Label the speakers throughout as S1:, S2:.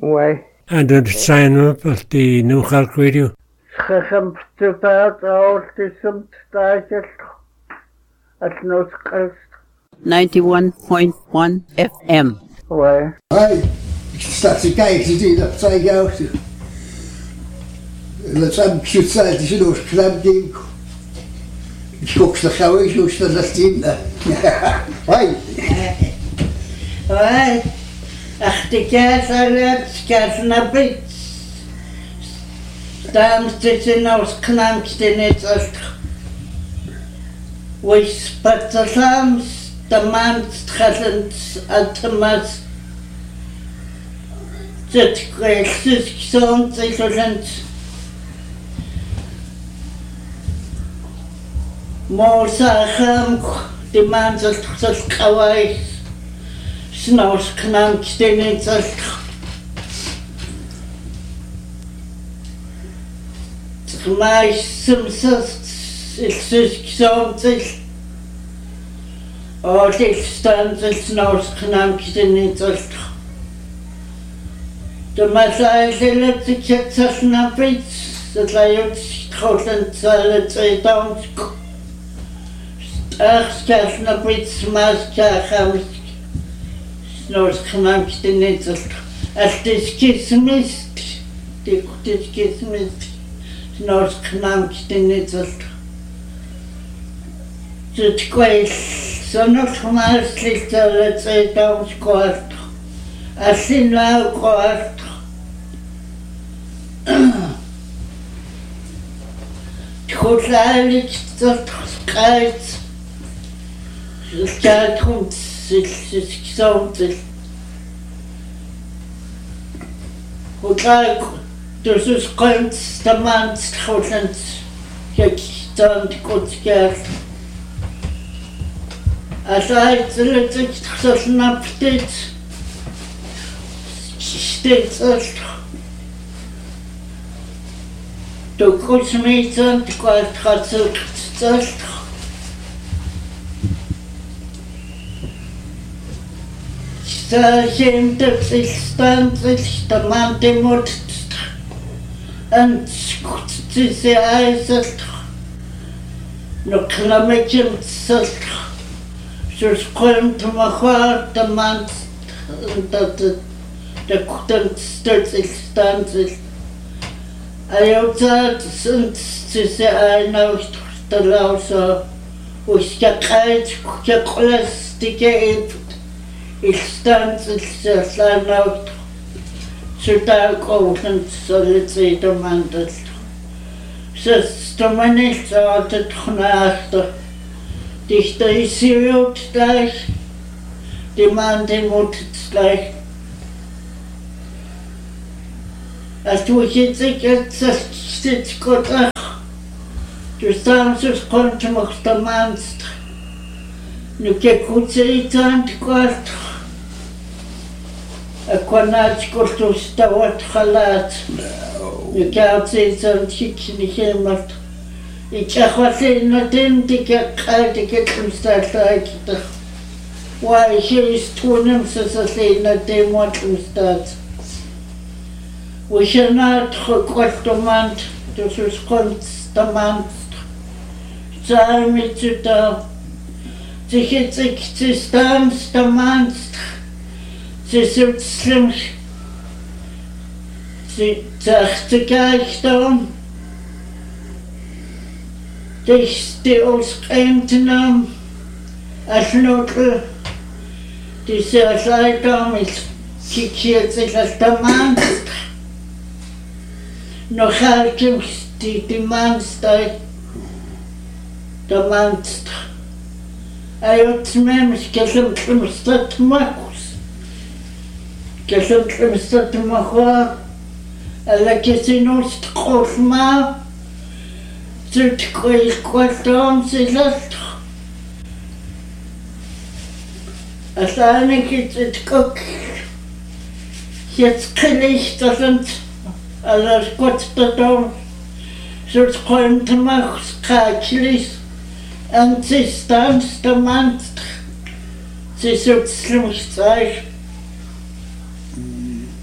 S1: Ouais.
S2: And the sign up of the New Halk Radio.
S1: Schacham stupaat autism stajelt. At Noordkust.
S3: 91.1 FM.
S1: Ouais.
S4: Hi, staat te kijken, zie dat zei jou. Dat zijn gezegd, die zijn ook knap ding. Ik schok de gauw eens, hoe staat dat in? Hi.
S5: Hoi. Ach, de kaas uit, kaas naar bed. Daarom zitten als knamste net als. We spatten samen, de man schattend uit de mas. Zet kwijt, gezond, gezond. Moosacham, de man zat kawaii. Snaus knamste net als. Maar soms is het gezond. Oh, dit stand is nou knamkje niet als. De massaal dat ik het zo snap iets. Dat hij het groot en zal twee towns. Ach, ik snap iets, maar ik ga nou knamkje niet als. Als het kismis, dit kismis. Nou knamkje niet als. Het kwijt. Zo nog maar slichter het twee towns kort. Als in nou kort. Goed eigenlijk dat krijgt. Het gaat goed, het is gezond. Goed eigenlijk, dus het komt de man goed en gekstand goed gaat. Als hij het niet zo snapt dit, steeds als. De kosmeten, de kwart als. Staan dat zich stand is, de man die moet. En het is de ijzer. Nog klammetje met zoals komt maar gaat de man dat de kuten stelt zich stand is. Hij had het is een uit de lauze hoe je kijkt je klas die geeft is stand is zijn uit zodat koken zal het zijn de man dat ze staan niet altijd genaagd. Dichter is hier ook gleich, die man die moet het gleich. Als du jetzt jetzt zit goed ach, dus dan komt je nog de manst. Nu kijk goed ze iets aan het kort. Ik kon niet goed dus dat wordt gelaat. Nu kijk ze iets aan het kiekje niet helemaal. Ik zeg wat in het in, die ik staat eigenlijk. Waar je is toen hem ze in het in wat staat. We zijn uit gekort de maand, dus het komt de maand. Zijn met je daar. Ze staan de maand. Ze zijn slim. Ze zegt ze kijkt dan. Die ons eindnaam als noodle, die zei dan is gekieerd zich als de maand. Nog altijd die maand staat, de maand. Hij had me gezond stad makus, gezond stad makwa, lekker zien ons groot maar. Zit kwartaan zit. Uiteindelijk is het ook. Jetzt gelicht dat het alles goed te doen. Zoals gewoon te maken schakelijk. En ze staan de maand. Ze zoekt slim zijn.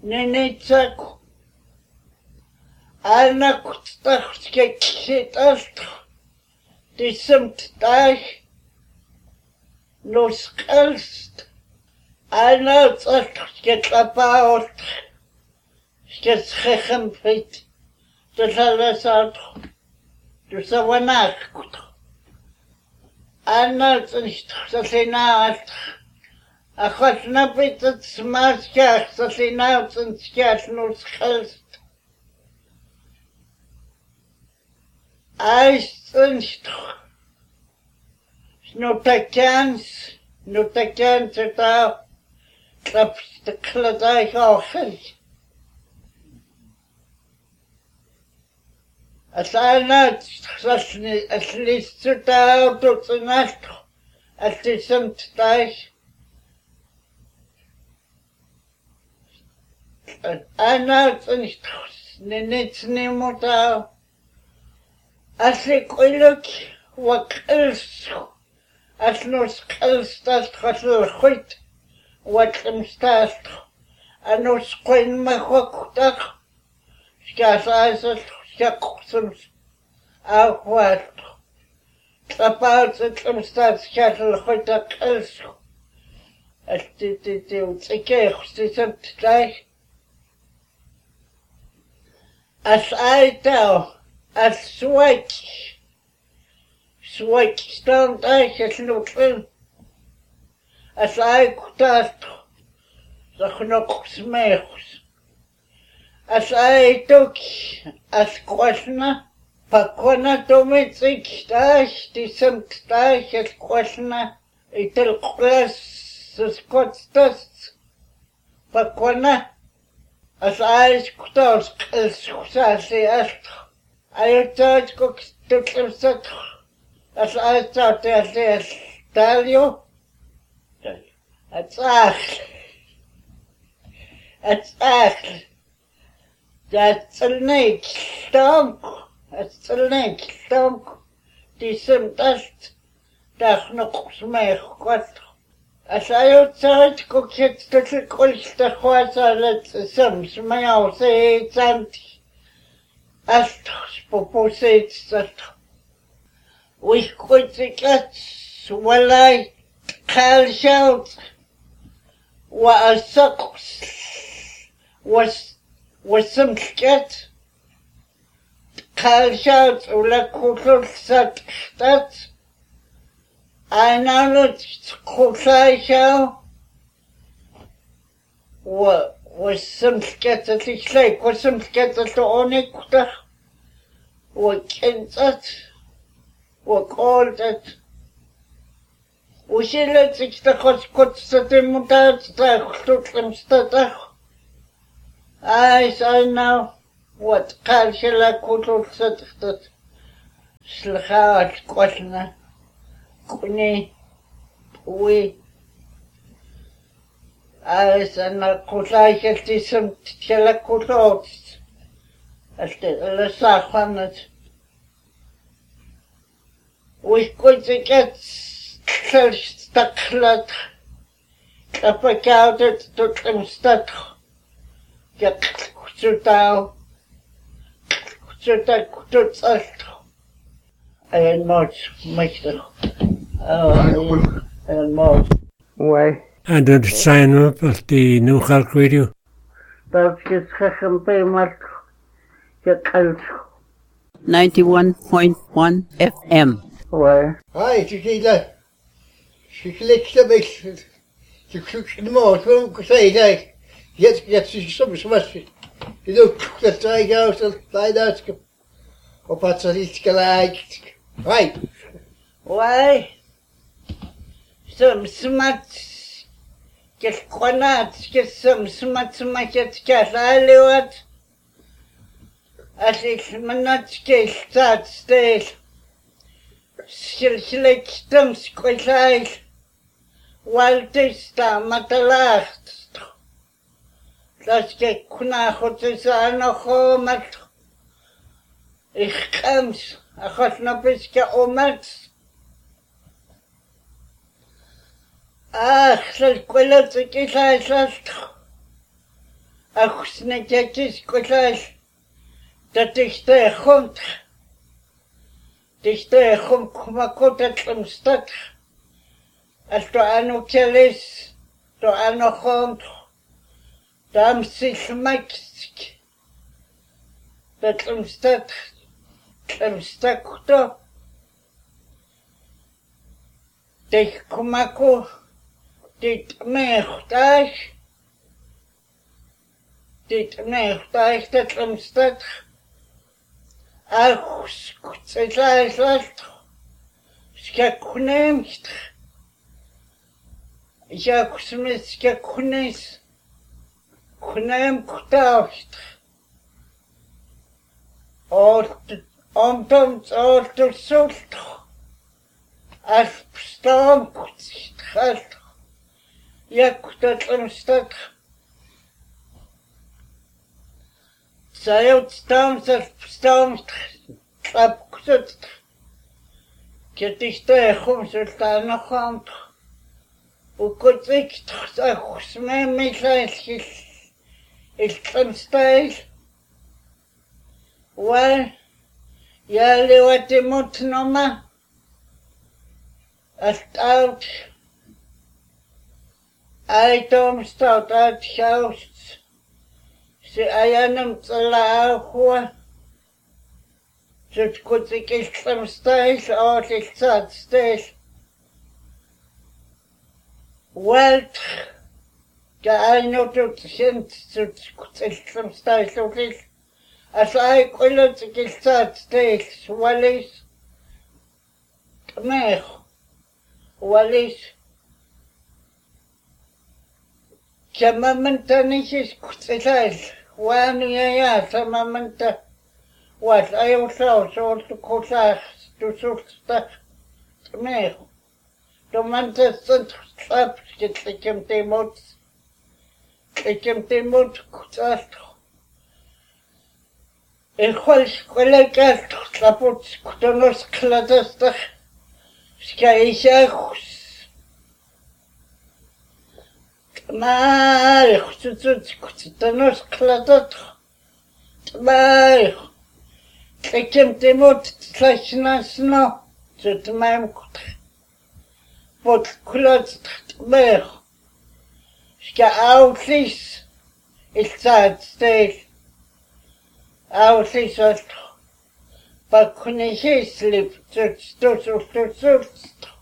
S5: Ninitsaku. Anakutachskekshitastro. Disemtach. Nuskelst. Anatsasketlapaot. Sketschechempit. Tusalasatro. Tusawanakutro. Anatsasketlapaot. Achotnapit het smaskach, dat hij nou zijn skach nuskelst. Eisenstro. Snotakans het al. Klaps de kladai ochend. Als hij nou het liefst het al tot zijn astro. Het is hem te thuis. Niets niemand al. Als ik geluk wat kils, als nos kils dat gaat goed, wat hem staat, en nos kon me goed dag, schaas als het schaksums, ook wat. Klapaat het hem staat, schaas goed dat kils. Het is het gleich. Als uitau, als zwak stond uit lukken. Als uitau, zag nog smeeks. Als uitau, als kwasna, pakona dometsik staag, die semt staag, als kwasna, itel klas, skotstas, pakona. Als hij kutas kelskusaasi astro. Ayotaat kokstuksatro. Als hij staat als talio. Het zacht. Het zacht. Dat zelnik stonk. Het zelnik stonk. Die semtast. Dag nog smeeg kwatro. Als hij uitzaait, kook je het tussen kolste kwaadzalet soms, maar jou zei het zanti. Astros, popozet dat. Wie kwijt ik het, walai, kaalshout. Wa asakos, was soms ket. Kaalshout, ula koekel zat dat. En dan het koekslijshout. Was soms ket het is leuk, was soms ket het onikdag. Wat kent het? Wat koolt het? Hoe zie je het? Ik dacht dat het in moet uitstijgen, tot hem staat. Hij zei nou, wat kan je lekker tot zet dat? Slega het kwastna. Kuni, pui. Hij zei nou, koekslijsje, het is hem te lekker tot. Als de zaak van het. Hoe kon ik het staklet? Heb ik altijd tot hem stad. Ja, zodaal. Zodat tot zat. En nooit machtig. En nooit.
S1: Why?
S2: En dat zijn op als die nu gaat radio.
S1: Dat is geen payment. Je kalt.
S3: 91.1 FM.
S1: Why?
S4: Hai, tu sais là. Je klikt een beetje. Je klikt de moot, waarom zei je? Je hebt soms was. Je doet dat twee jaar dat leidt op het iets gelijk. Hai.
S5: Why? Soms mat. Je konat, je soms mat je kazaliot. Als ik me not staat steeds. Silselijk stems kwetsheid. Waltista matalacht. Dat je knachot is aan nog omat. Ik kams, achot nog beetje omat. Ach, dat kwellet ik is uitlast. Ахснекетис кулал татихтэхунт тихтэхум кумакутатлымстат алтуанукелис туанохонт тамсилмаксик татлымстат тлымстакто техкумаку титмехташ татлымстат ахскуцэлайлалт скакунэмт якусмэс скакунэс кунэм кутаавт омтомцоортулсуулт алпстамкутсихтхалт якутатлымстат Саётстамсалпстамт апксут кетихтэхумсултаанахаамт укутикт ахусмэмилаалхил илтэмстайл уа ялеватимутнома алтаут айтомстаут хаус Se ajanam tsalaahua Zutkutsikiltsamstail Aatiltsaatstail Walt Kaainutut Sint Zutkutsiltsamstail Util Asaikulatsikiltsaatstail Walis Tmeh Walis Chamamantanisis Kutsilail Waniaya Samamanta was I also sold to Kosach to Sulta Tmeh. The Mantasant Slaps get the Kimtimot Kusato. Equals Quelagat Slaputs Kutonos Kladasta Skyshachus. Tmaich, Tutanos Kladat, Tmaich, Tekimtimut, Tlachnasno, Tutmamkut, Pot Kulat, Tmaich, Ska outlis, Ilsat State, outlis at Bakunihislip, Tutsus,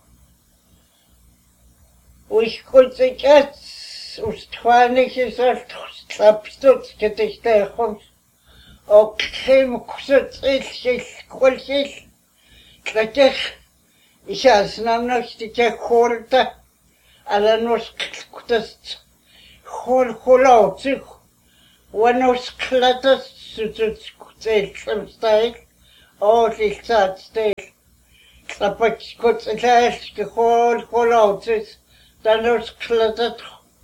S5: we could take it. Ustwanisches Slapstutz gedichtechums o krimkusutsilchil kulchil kretech isasnamnostika khorta alanos kutas kholautsikh wanos klatas sutskutselsamstai o lilsatstai klapatskutsilaiske kholautsis danos klatat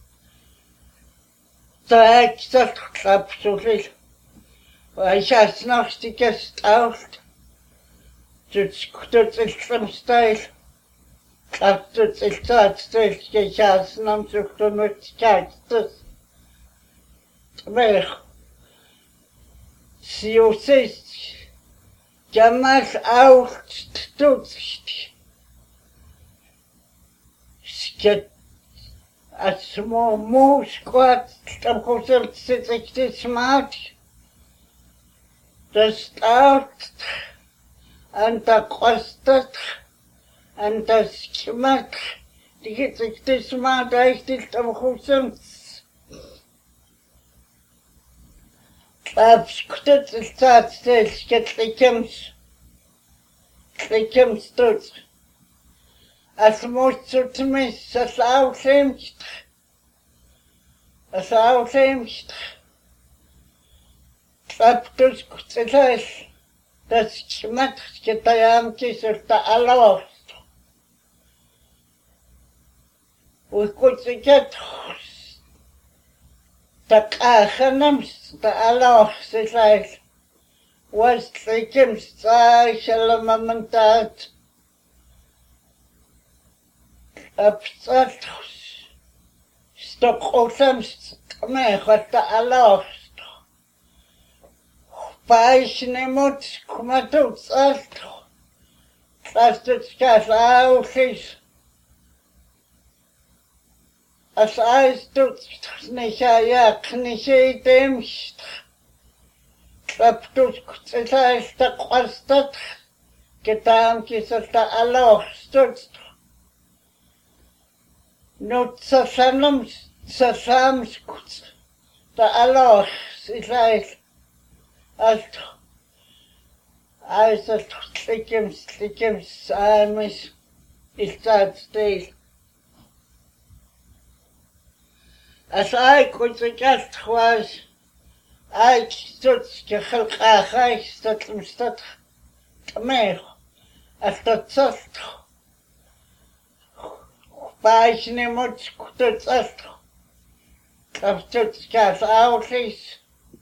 S5: Taksat klapsulil. I just knocked the guest out. Tutskutut iltsamstail. Klaptut iltatstail. Jasnam suktunut kaktus. Tmech. Siusis. Jamal out tutst. Sket. A small moose squat, some closer to smart. The stout and the costed and the schmat. Die get the smart, I still some closer. Abskutet the start stage, get the chems stood. As most to me, as outflamed. Traptus Kutsilas, das Schmat, Ketayamkis of the Alost. We could get the Kahanams, the Alost, was taken, Shalamamantat. Abstract Stockholms Mejota alosto. Paisnemot kumatuts alto. Trastet kas aulis. As aistut nishaya knishitemst. Traptus kutsaista kwastat. Ketam kisalta alostut. Not sasams kuts. Ta alos Israel. Alto. Aisat slikims amis. Istat stil. As I could suggest was I stood to help I stood me as the soft passionate much to soft of stood as outleast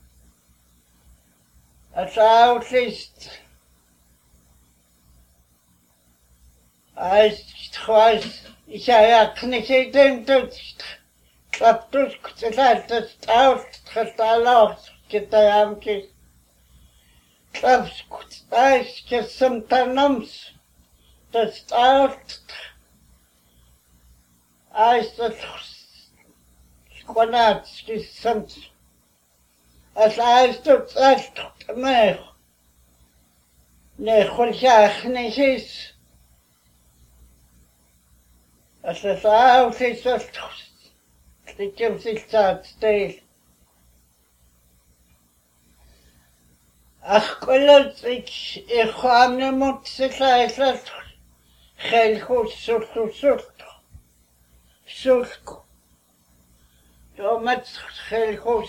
S5: as outleast I was I couldn't do Traptus kutsatas taus trastalos kitayamki. Traps kutsais kesamtanams tas taus aistas squanats kisams as aistas astut me ne khulshach nishis as ausis astus Slikim siltat stil. Ach kolot ik hamne mot silaisat. Gelgo sulto. Sulko. Jo met gelgos.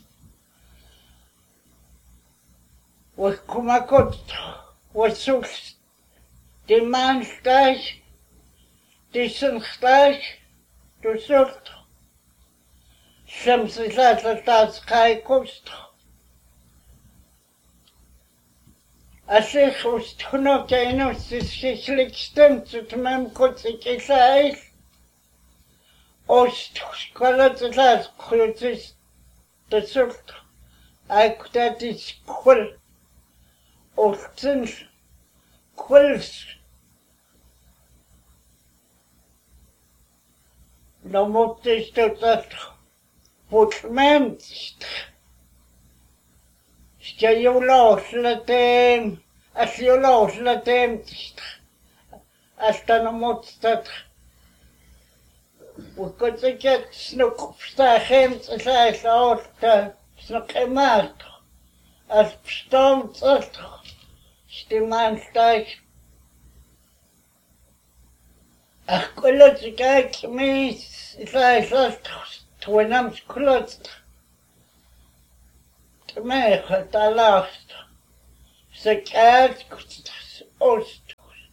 S5: Wat kumakot. Wat sulst. Die man staj. Die sun staj. Du sulto. Шамсы лататас кайкост. Асих устхно кайнос сишликстен цутмам коцикисай. Ост скалатас крутис тесурт. Айктатис кул. Остин кулс. Намотис тотат. Putmemst. Ska ju låsla as ju låsla temst. Asta no motstat. Ukotsiket snuk stachemt sai sorta snuk emat. As stomt alt. Stiman stai. Ach kolotsikak mis sai sorta. Twenams klotst. Mech talast. Sekat kutstas ost.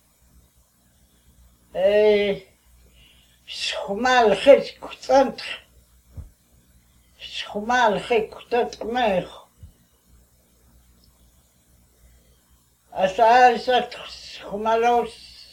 S5: Schmal khis kutsant. Schmal khikutat mech. Asasat schmalos.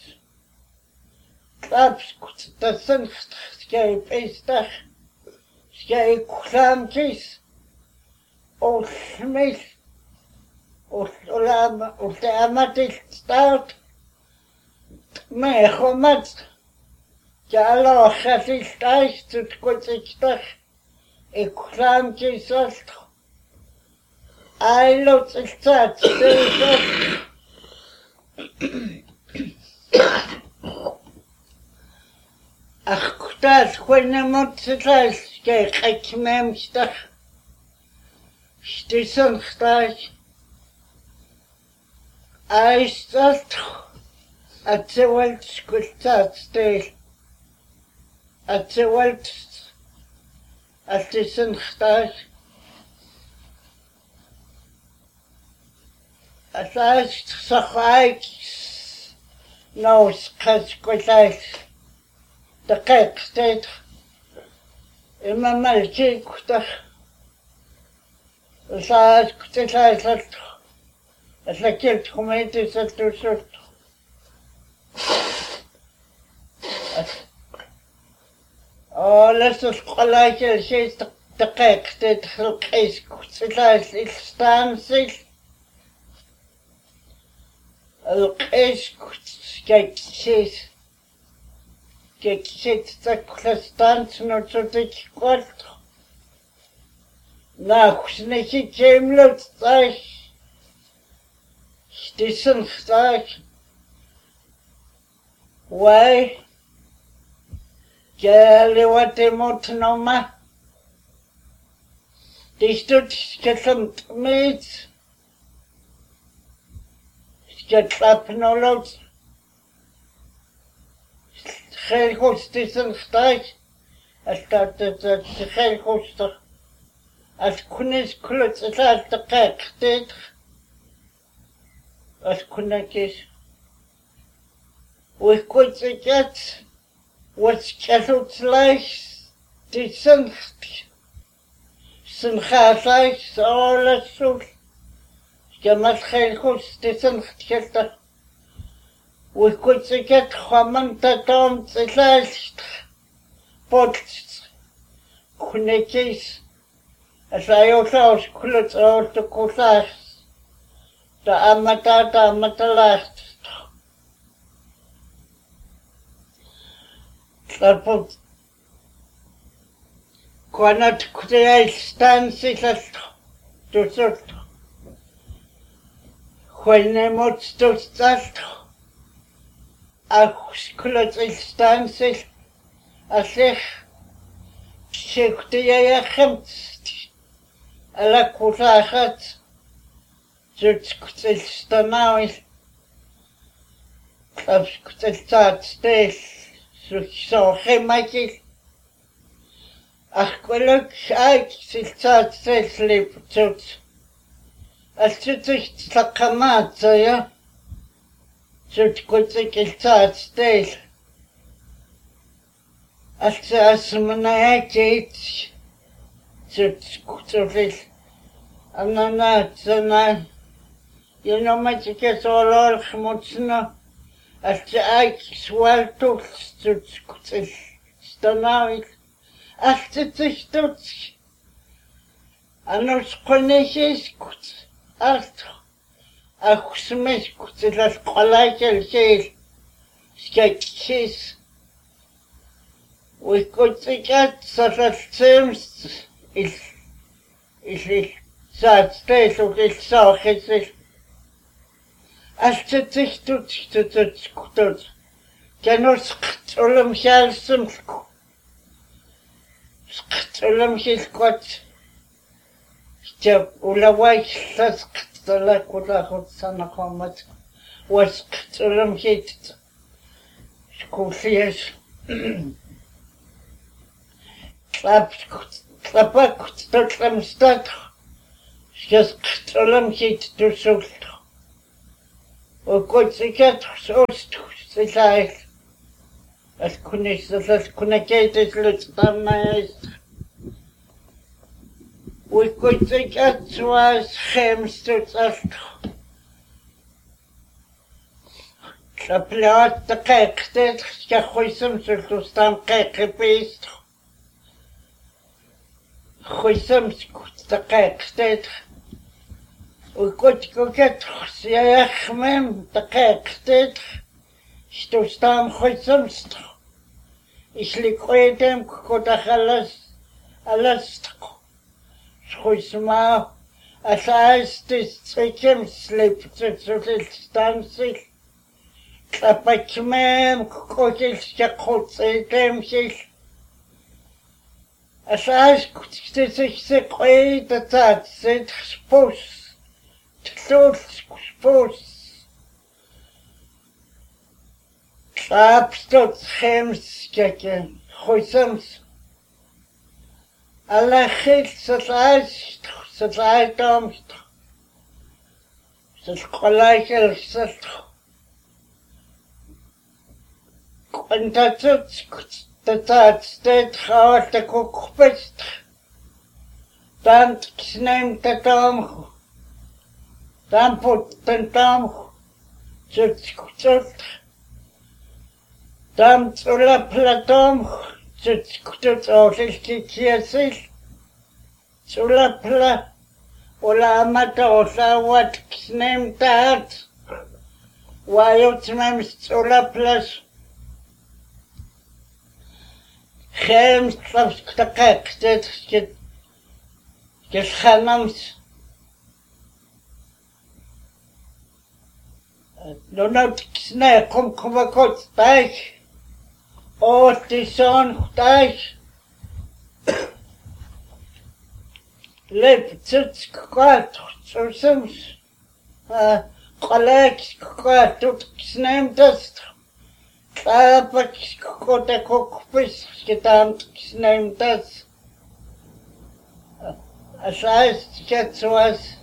S5: Klaps kutstas skei pestach. Ska ik klamkis och smiss och det amatis start med kommat jag sig starkt ut kotstar ik klamkis allt I låt sig start Ach, kutas khone motslas ke khakmemsta. Stison khtas. Aistat atsewalt skultat stel. Atsewalt stison khtas. Asas sakhaik nos khaskutas. دقيق ستيت إما مالكي كتر وصاد كتر سلط أتلكيت خميتي سلطو سلطو لسه القلايك الشيء تقيقتت خلقيس كتلاس الستانسل القيس كتكيس كيكسيت تكلستانس نوتوتك قلت ناخشنكي كيملو تطاش شتيسن خطاش واي قالي واتموت نوما تشتوت شكتلمت ميت شكتلاب نولوت خير خوستيسن خطاش أشتاتت خير خوستر أشكونيس كلوت أشتات دقائق خطيت أشكوناكيس ويكوت سجات واتكالوت لايس تيسن خطي سنخاصايس سأولا سول جمال خير خوستيسن خطيتا ويكوت سجات خوامان تاتوم تلاش بوتس كونيكيس أسايوساوس كلوت أوس تكوساس تا أمتا لاست تلبوت كوانات كتياي ستانسي لست تسوت خوينموت ستوستالت أخوش كلوت ستانسي أسيخ شكتياي خمت على كوساخات زوت كتل ستناوي أبس كتل تات ستيل سو خيماكي أخكولك آيك سلتات ستيل سليب زوت أستيتش تلقمات يا زوت كتل تات ستيل أسمنا ياكيت زوت كتل أنا ينوما تكسولو الخموتسنا أستعيك سوالتو ستوتس ستناويك أستتشتوتس أنا سقنيشيس كوت أستو أخسميس كوت لسقلايك الشيل سكاكشيس ويكوت سكات سفلسيمس Saat steeds ook iets zo gezegd. Als het zich doet, kan ons schulm gelsen. Schulm gelkot. Je ulawai schulm goed sana komat. Was schulm gelt. Schoolfies. Klapak tot stad. Сейчас ктолам хит тусулт. Окот секет сост сэлай. Ас кунис сас кунакейт лут тамнайс. Окот секет свас хемстут аст. Шаплят такэктэт яхойсам султустам кэкэпист. Хойсам такэктэт وكت يا خمام دقيقتك شتوستام خويسمست إشلي قويتم كوتا خلص ألستق خويسما أساس تسيكم سليب تسلستانسل كلابكمام كوتل شاقوت سيتمسل أساس كتسيك قويتا تاتسيت سبوس Spos. Klapstot schemskeken, goisams. Alla git zat domst. Zat kolaikel zat. Dat steeds gaat de kokpest. Dan neemt het om. Dan put den dam zut dan tula platom zut osilki kiesil Sulapla Ulamata Osawat name that why it's named Sulaplas Hems Klapstakak that get Hanams no not snare come a coach back or the son dies. Lep tuts kwart so sims collect kwart tot snem dust klapak kota kokpis gedam snem dust asais gets was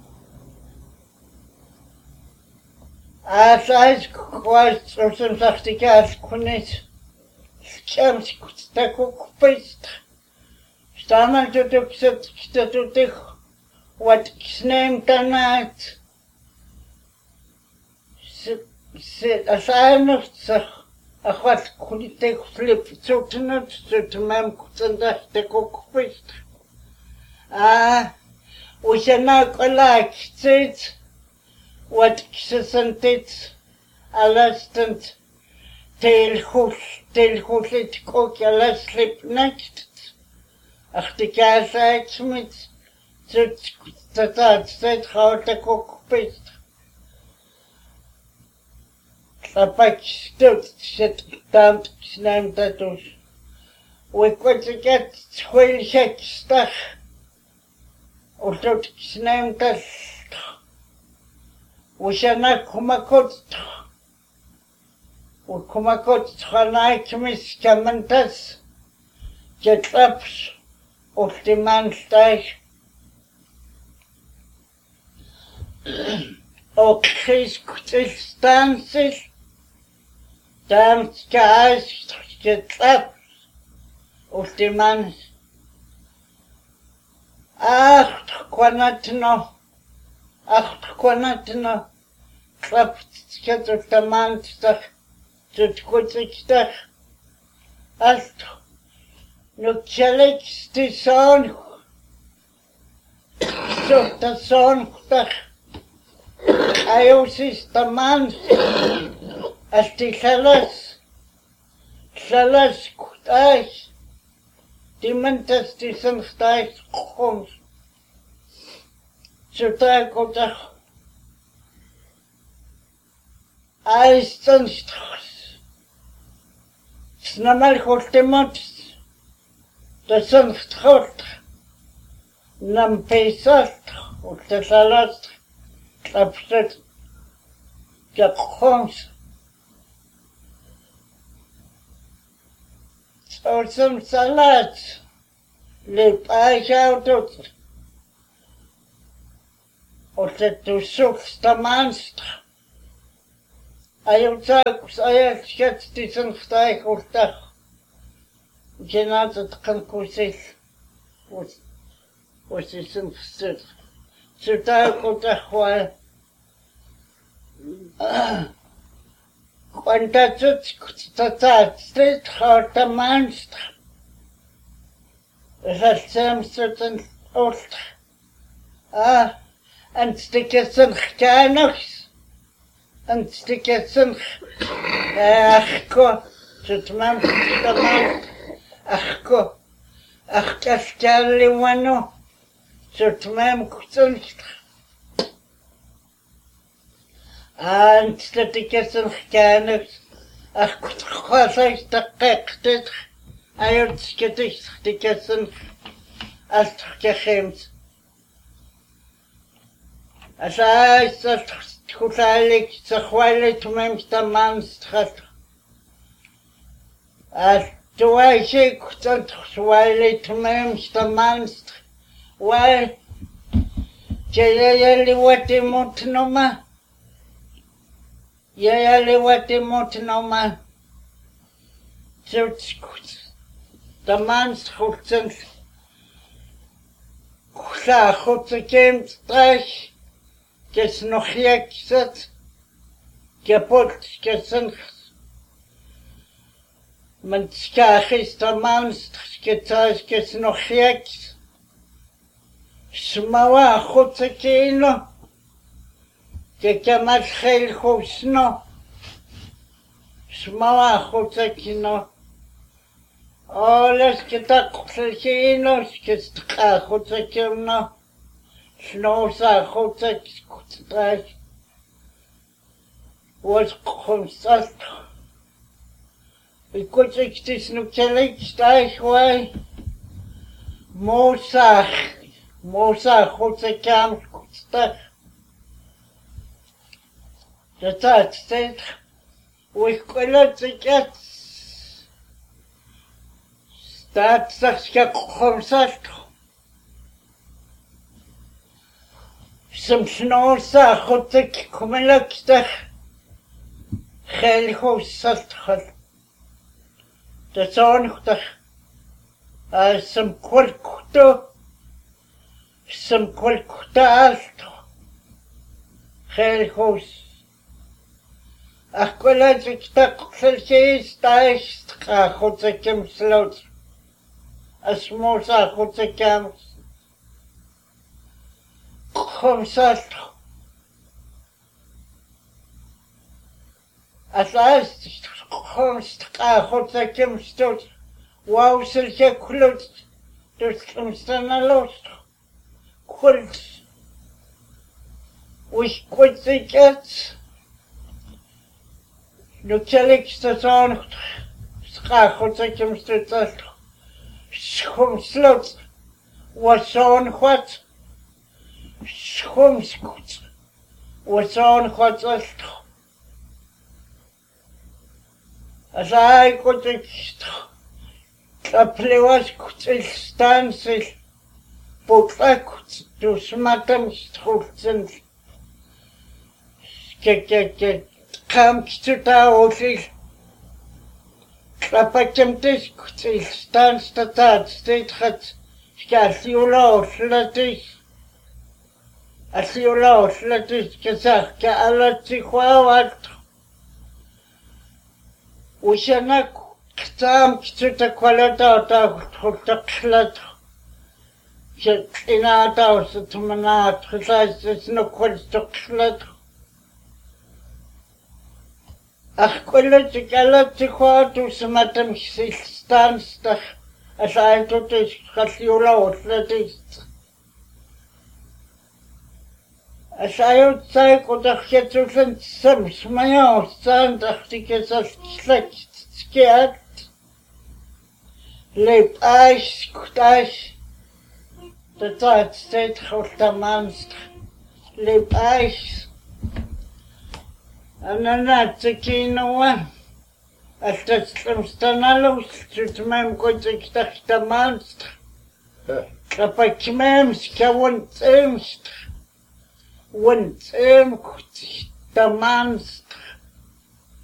S5: asais kwart so sims achtigas kunis skams kota kokpis Stamen to the what name tonight? Sit a sign of a what could it take flip so to not to mem couldn't the cook first. Ah, we shall not like it. What isn't it? A last and tail hoof it cook a last sleep next. Ach, die Kerze mit steht heute Kokpist. Klappak stit dann nimmt das. We could get 26 stuff. Und dort nimmt das. We shall not come a coat. We come a coat, Hanai Miss Camantas. Get ups. Auf dem Mannsteig. Okay, Distanzig. Dann Geist geklappt. Auf dem Mann. Acht Quanatno. Klappt jetzt auf dem Mannsteig. Tut gut sich da. Acht. No challenge the son. So the son I also the man as the Salas kutais. Die Mentas die sind steigt kommt. So da kommt doch. Eis sonst. Snammal holtemot. Das sind Trott, nam Pesach, und der Salat, klappt, gekocht. So zum Salat, lebt euch auch dort. Und du suchst der Mannst. Ich sage, jetzt diesen Steig und Dach. Genauso kann kursiv, was ist im Stück. Zu Tag und Tag war, und das steht halt der Mannst. Das heißt, sie den Ost. Und die Kissen gar nichts. Und die Kissen, zu meinem der Mannst. Ach, das Wano, so zu meinem Cousin. Und das ist gar nichts. Ach, was ist der Kekte? Jetzt Gedicht, die Kissen, als gehemmt. Also, ist das Kusalig, so chweilig, zu meinem Mannstraat. Du weißt, ich weil du meinst, der Mannst, weil, ja, what die Mutnummer, what die Mutnummer, so gut, der Mannst, gut sind, gut zu gehen, Streich, jetzt noch hier gesetzt, Geburt, gesenkt, Man skach ist der Mann, gezeigt es noch jetzt. Smawa Hutsekino, Kekamat Hel Husno, Smawa Hutsekino, Oles Ketakino, Skistka Hutsekino, Snosa Hutsek, was consult. We could take this no challenge, stage way. Mosa Hutsekam, stuff. The third state, we could not get start such a consult. Some snosa Hutsek Kumelakster. Heel saltgal. De zonigdag. Some kwalkto. Some kwalkta alto. Heel hoos. Akkola ziktak selkees thuis. Godsekem sloot. Asmosa godsekem. Kom salto. As last comes Hotsakim stood, wow, silke clothes, there's Kamstana lost. Quilts, we quit the cats. No challenge the song, Hotsakim stood that. Schum slots was on what? Schum scoots was on what's us. As I could plewas could stand but I could do smatam structures. Come to the hotel. Clapatem could stand the state hat. Scassiola, Latis. As you lost, Latis, Kazaka, Alatiquat. We shall not come to the quality of the clat. In our house to Manat, besides there's no quality of clat. A quality galactic to some atom stands as I to this Cassiola, that is. As I outside could have get to some smile, stand as a scared. Leap ice, could ice. The third state of the monster. Leap ice. And then that's the key no one. As the Stamstanalos, to mem could take the monster. The Pachmams can't. Want could the monster.